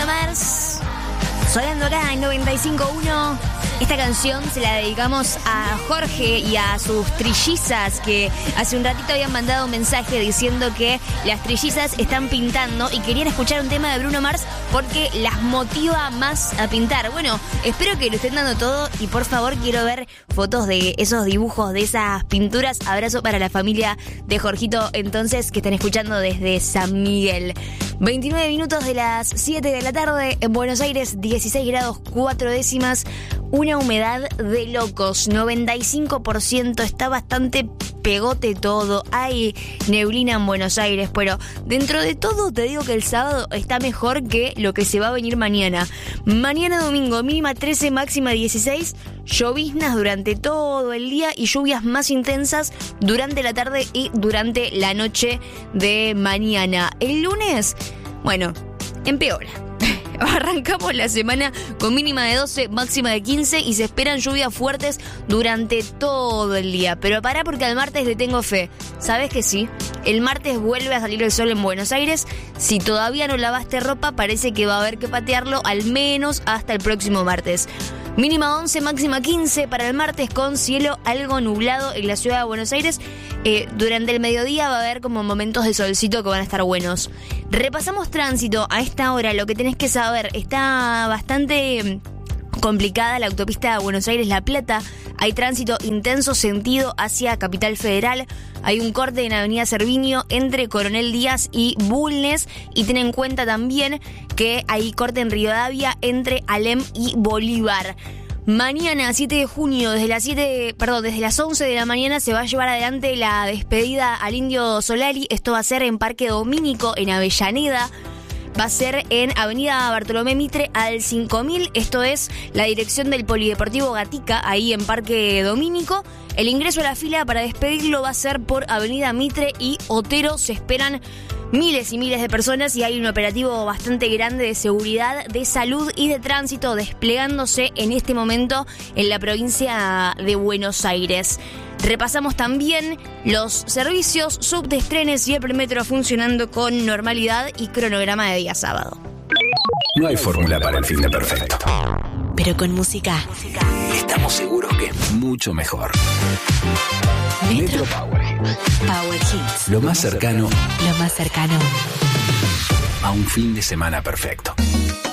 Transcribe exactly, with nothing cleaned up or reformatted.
Mars, sonando acá en noventa y cinco punto uno. Esta canción se la dedicamos a Jorge y a sus trillizas, que hace un ratito habían mandado un mensaje diciendo que las trillizas están pintando y querían escuchar un tema de Bruno Mars porque las motiva más a pintar. Bueno, espero que lo estén dando todo y por favor quiero ver fotos de esos dibujos, de esas pinturas. Abrazo para la familia de Jorgito, entonces, que están escuchando desde San Miguel. veintinueve minutos de las siete de la tarde en Buenos Aires, dieciséis grados cuatro décimas. Una humedad de locos, noventa y cinco por ciento, está bastante pegote todo. Hay neblina en Buenos Aires, pero dentro de todo te digo que el sábado está mejor que lo que se va a venir mañana. Mañana domingo, mínima trece, máxima dieciséis, lloviznas durante todo el día y lluvias más intensas durante la tarde y durante la noche de mañana. El lunes, bueno, empeora. Arrancamos la semana con mínima de doce, máxima de quince y se esperan lluvias fuertes durante todo el día. Pero pará, porque al martes le tengo fe. ¿Sabes que sí? El martes vuelve a salir el sol en Buenos Aires. Si todavía no lavaste ropa, parece que va a haber que patearlo al menos hasta el próximo martes. Mínima once, máxima quince para el martes, con cielo algo nublado en la ciudad de Buenos Aires. Eh, durante el mediodía va a haber como momentos de solcito que van a estar buenos. Repasamos tránsito a esta hora. Lo que tenés que saber, está bastante complicada la autopista de Buenos Aires-La Plata. Hay tránsito intenso sentido hacia Capital Federal. Hay un corte en Avenida Cerviño entre Coronel Díaz y Bulnes. Y ten en cuenta también que hay corte en Rivadavia entre Alem y Bolívar. Mañana, siete de junio, desde las siete, perdón, desde las once de la mañana se va a llevar adelante la despedida al Indio Solari. Esto va a ser en Parque Domínico, en Avellaneda. Va a ser en Avenida Bartolomé Mitre al cinco mil. Esto es la dirección del Polideportivo Gatica, ahí en Parque Domínico. El ingreso a la fila para despedirlo va a ser por Avenida Mitre y Otero. Se esperan miles y miles de personas y hay un operativo bastante grande de seguridad, de salud y de tránsito desplegándose en este momento en la provincia de Buenos Aires. Repasamos también los servicios, subtes, trenes y el premetro funcionando con normalidad y cronograma de día sábado. No hay fórmula para el fin de perfecto, pero con música estamos seguros que es mucho mejor. Metro, Metro Power Hits. Power Hits. Lo más cercano Lo más cercano a un fin de semana perfecto.